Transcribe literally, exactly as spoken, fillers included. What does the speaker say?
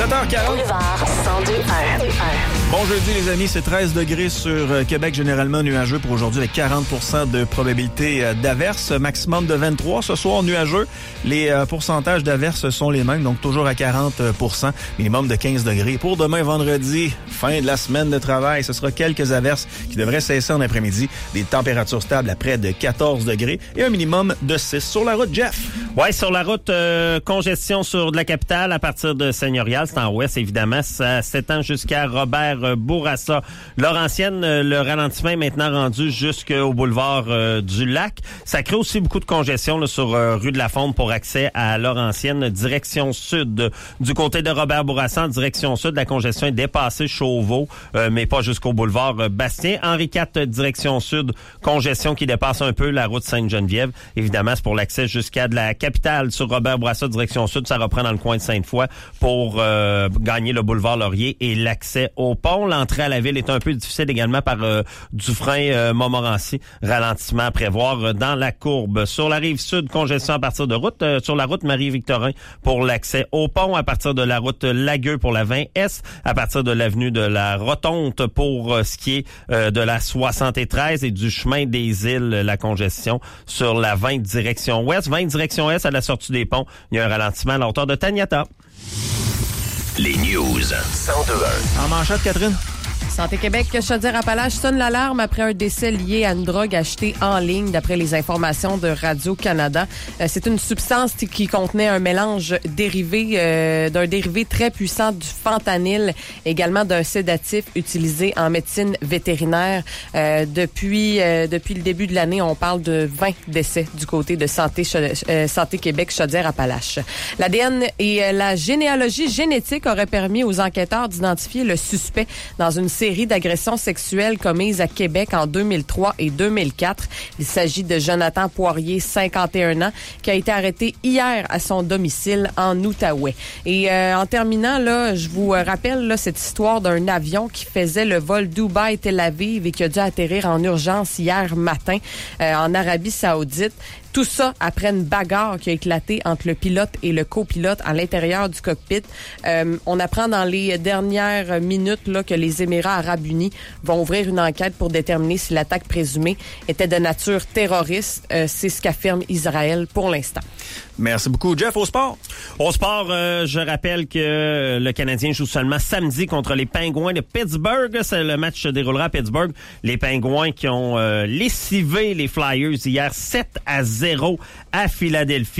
sept heures quarante. Boulevard cent deux un. Bon jeudi les amis, c'est treize degrés sur Québec, généralement nuageux pour aujourd'hui avec quarante pour cent de probabilité d'averse, maximum de vingt-trois. Ce soir nuageux, les pourcentages d'averse sont les mêmes, donc toujours à quarante pour cent, minimum de quinze degrés. Pour demain vendredi, fin de la semaine de travail, ce sera quelques averses qui devraient cesser en après-midi, des températures stables à près de quatorze degrés et un minimum de six. Sur la route, Jeff? Ouais, sur la route, euh, congestion sur de la capitale à partir de Seigneurial, c'est en ouest évidemment, ça s'étend jusqu'à Robert Bourassa. Laurentienne, le ralentissement est maintenant rendu jusqu'au boulevard euh, du Lac. Ça crée aussi beaucoup de congestion là, sur euh, rue de la Fonde pour accès à Laurentienne, direction sud. Du côté de Robert Bourassa, en direction sud, la congestion est dépassée Chauveau, euh, mais pas jusqu'au boulevard euh, Bastien. Henri quatre, direction sud, congestion qui dépasse un peu la route Sainte-Geneviève. Évidemment, c'est pour l'accès jusqu'à de la capitale sur Robert Bourassa, direction sud. Ça reprend dans le coin de Sainte-Foy pour euh, gagner le boulevard Laurier et l'accès au pont. L'entrée à la ville est un peu difficile également par euh, Dufresne-Montmorency. Euh, Ralentissement à prévoir euh, dans la courbe. Sur la rive sud, congestion à partir de route. Euh, sur la route Marie-Victorin pour l'accès au pont. À partir de la route Lagueux pour la vingt S. À partir de l'avenue de la Rotonde pour euh, ce qui est euh, de la soixante-treize et du chemin des îles, la congestion sur la vingt direction ouest. vingt direction est à la sortie des ponts. Il y a un ralentissement à la hauteur de Taniata. Les news cent deux un. En manchette, Catherine? Santé Québec, Chaudière-Appalaches sonne l'alarme après un décès lié à une drogue achetée en ligne, d'après les informations de Radio-Canada. Euh, c'est une substance qui contenait un mélange dérivé euh, d'un dérivé très puissant du fentanyl, également d'un sédatif utilisé en médecine vétérinaire. Euh, depuis euh, depuis le début de l'année, on parle de vingt décès du côté de Santé, euh, Santé Québec, Chaudière-Appalaches. L'A D N et euh, la généalogie génétique auraient permis aux enquêteurs d'identifier le suspect dans une série d'agressions sexuelles commises à Québec en deux mille trois et deux mille quatre. Il s'agit de Jonathan Poirier, cinquante et un ans, qui a été arrêté hier à son domicile en Outaouais. Et euh, en terminant, là, je vous rappelle là, cette histoire d'un avion qui faisait le vol Dubaï-Tel Aviv et qui a dû atterrir en urgence hier matin euh, en Arabie Saoudite. Tout ça après une bagarre qui a éclaté entre le pilote et le copilote à l'intérieur du cockpit. Euh, on apprend dans les dernières minutes là, que les Émirats arabes unis vont ouvrir une enquête pour déterminer si l'attaque présumée était de nature terroriste. Euh, c'est ce qu'affirme Israël pour l'instant. Merci beaucoup. Jeff, au sport? Au sport, euh, je rappelle que le Canadien joue seulement samedi contre les Pingouins de Pittsburgh. C'est le match se déroulera à Pittsburgh. Les Pingouins qui ont euh, lessivé les Flyers hier sept à zéro à Philadelphie.